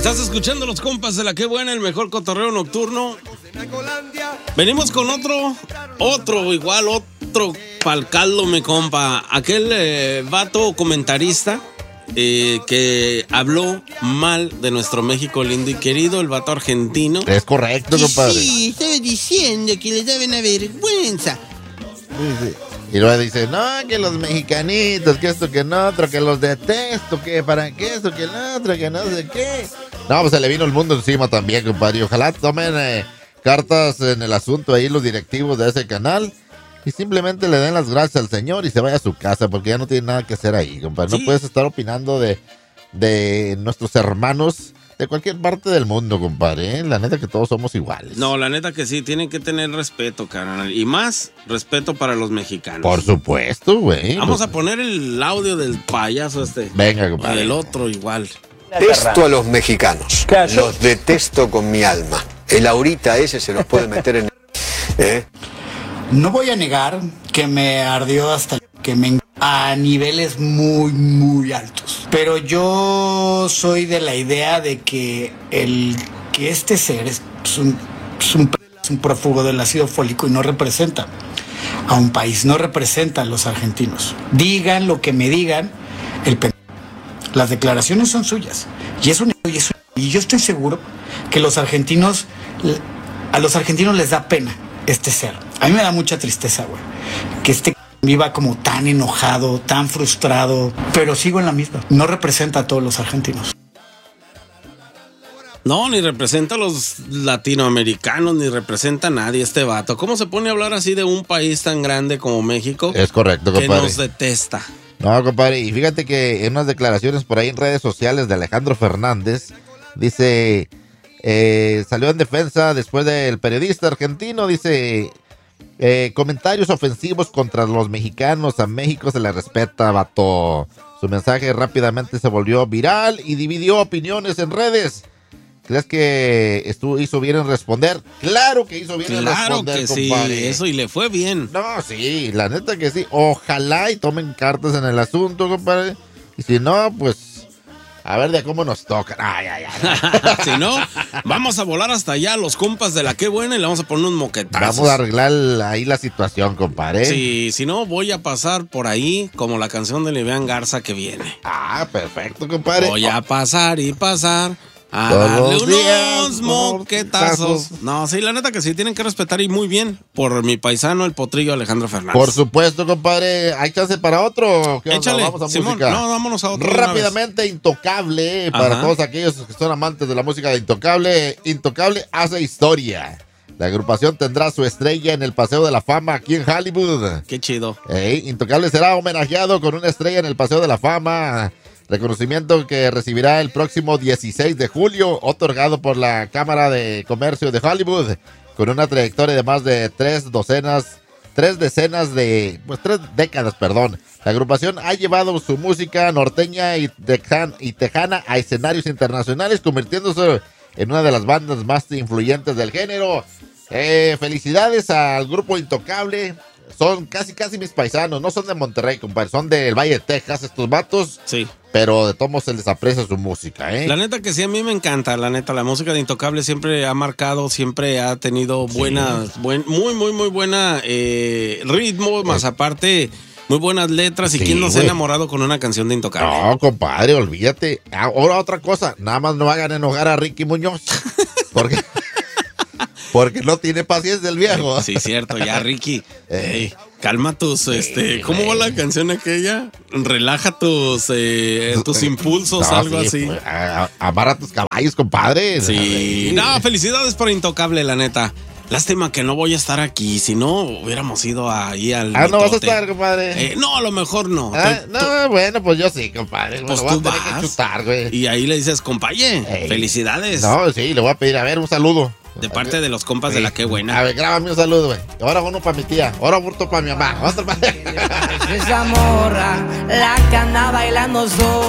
Estás escuchando los compas de la Qué Buena, el mejor cotorreo nocturno. Venimos con otro pa'l caldo, mi compa. Aquel vato comentarista que habló mal de nuestro México lindo y querido, el vato argentino. Es correcto, compadre. Sí, estaba diciendo que les daba una vergüenza. Sí. Y luego dice, no, que los mexicanitos, que esto, que no otro, que los detesto, que para qué esto, que el otro, que no sé qué. No, pues se le vino el mundo encima también, compadre. Ojalá tomen cartas en el asunto ahí los directivos de ese canal y simplemente le den las gracias al señor y se vaya a su casa, porque ya no tiene nada que hacer ahí, compadre. Sí. No puedes estar opinando de nuestros hermanos de cualquier parte del mundo, compadre, ¿eh? La neta que todos somos iguales. No, la neta que sí, tienen que tener respeto, carnal. Y más respeto para los mexicanos. Por supuesto, güey. Vamos a poner el audio del payaso este. Venga, compadre. El otro igual. Detesto a los mexicanos. Los detesto con mi alma. El ahorita ese se los puede meter en... No voy a negar que me ardió hasta que me... a niveles muy, muy altos. Pero yo soy de la idea de que este ser es un prófugo del ácido fólico y no representa a un país, no representa a los argentinos. Digan lo que me digan, las declaraciones son suyas. Y yo estoy seguro que a los argentinos les da pena este ser. A mí me da mucha tristeza, güey, que viva como tan enojado, tan frustrado, pero sigo en la misma. No representa a todos los argentinos. No, ni representa a los latinoamericanos, ni representa a nadie este vato. ¿Cómo se pone a hablar así de un país tan grande como México? Es correcto, compadre. Que nos detesta. No, compadre, y fíjate que en unas declaraciones por ahí en redes sociales de Alejandro Fernández, dice, salió en defensa después del periodista argentino, dice... comentarios ofensivos contra los mexicanos, a México se le respeta, vato. Su mensaje rápidamente se volvió viral y dividió opiniones en redes. ¿Crees que hizo bien en responder? Claro que hizo bien en responder, que compadre. Sí, eso, y le fue bien. No, sí, la neta que sí. Ojalá y tomen cartas en el asunto, compadre. Y si no, pues... a ver de cómo nos tocan. Ay. Si no, vamos a volar hasta allá, los compas de la Qué Buena, y le vamos a poner unos moquetazos. Vamos a arreglar ahí la situación, compadre. Sí, si no, voy a pasar por ahí como la canción de Levián Garza que viene. Ah, perfecto, compadre. Voy a pasar y pasar a todos darle días, unos moquetazos. No, sí, la neta que sí, tienen que respetar y muy bien por mi paisano, el potrillo Alejandro Fernández. Por supuesto, compadre. ¿Hay chance para otro? ¿Qué Échale, vamos a Simón, música. No, vámonos a otro. Rápidamente, Intocable, para todos aquellos que son amantes de la música de Intocable. Intocable hace historia. La agrupación tendrá su estrella en el Paseo de la Fama aquí en Hollywood. Qué chido. Intocable será homenajeado con una estrella en el Paseo de la Fama. Reconocimiento que recibirá el próximo 16 de julio, otorgado por la Cámara de Comercio de Hollywood, con una trayectoria de más de 3 décadas. La agrupación ha llevado su música norteña y tejana a escenarios internacionales, convirtiéndose en una de las bandas más influyentes del género. Felicidades al grupo Intocable. Son casi mis paisanos, no son de Monterrey, compadre, son del Valle de Texas estos vatos. Sí. Pero de todos modos se les aprecia su música, ¿eh? La neta que sí, a mí me encanta, la neta, la música de Intocable siempre ha marcado, siempre ha tenido muy buena ritmo, más aparte, muy buenas letras, y quién no se ha enamorado con una canción de Intocable. No, compadre, olvídate. Ahora otra cosa, nada más no hagan enojar a Ricky Muñoz, porque no tiene paciencia el viejo. Sí, cierto, ya, Ricky. Calma tus, ¿cómo va la canción aquella? Relaja tus impulsos, algo así. Pues, amarra tus caballos, compadre. Sí. No, felicidades por Intocable, la neta. Lástima que no voy a estar aquí, si no hubiéramos ido ahí al no vas a estar, compadre. No, a lo mejor no. Bueno, pues yo sí, compadre. Pues bueno, tú voy a tener que chutar, güey. Y ahí le dices, compaye, felicidades. No, sí, le voy a pedir, a ver, un saludo. De parte de los compas de la Qué Buena. A ver, grábame un saludo, güey. Ahora uno para mi tía, ahora otro para mi mamá. Esa morra, la que anda bailando sola.